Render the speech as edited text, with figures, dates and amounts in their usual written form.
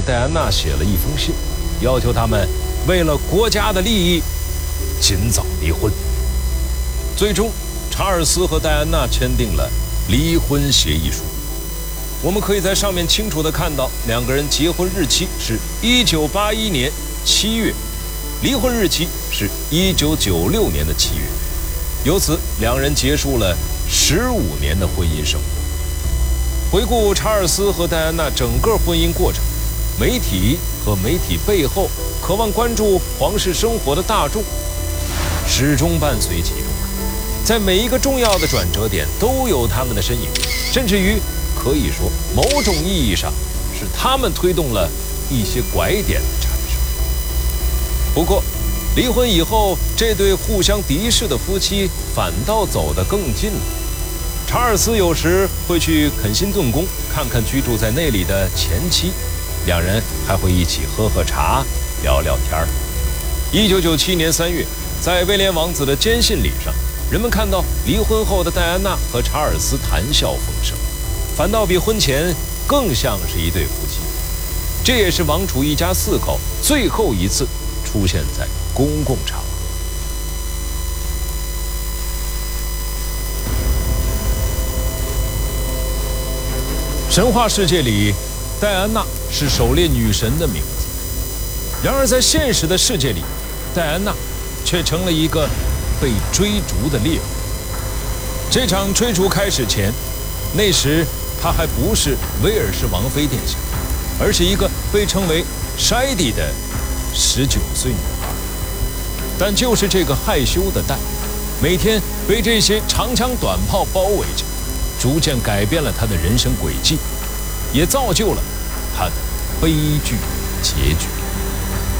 戴安娜写了一封信，要求他们为了国家的利益，尽早离婚。最终，查尔斯和戴安娜签订了离婚协议书。我们可以在上面清楚地看到，两个人结婚日期是1981年7月，离婚日期是1996年的7月。由此，两人结束了15年的婚姻生活。回顾查尔斯和戴安娜整个婚姻过程，媒体和媒体背后渴望关注皇室生活的大众，始终伴随其中。在每一个重要的转折点都有他们的身影，甚至于可以说，某种意义上是他们推动了一些拐点的产生。不过，离婚以后，这对互相敌视的夫妻反倒走得更近了。查尔斯有时会去肯辛顿宫看看居住在那里的前妻，两人还会一起喝喝茶、聊聊天。1997年3月，在威廉王子的坚信礼上，人们看到离婚后的戴安娜和查尔斯谈笑风生，反倒比婚前更像是一对夫妻。这也是王储一家4口最后一次出现在公共场合。神话世界里，戴安娜是狩猎女神的名字。然而，在现实的世界里，戴安娜却成了一个被追逐的猎物。这场追逐开始前，那时她还不是威尔士王妃殿下，而是一个被称为筛迪的19岁女孩。但就是这个害羞的戴，每天被这些长枪短炮包围着，逐渐改变了她的人生轨迹，也造就了她的悲剧结局。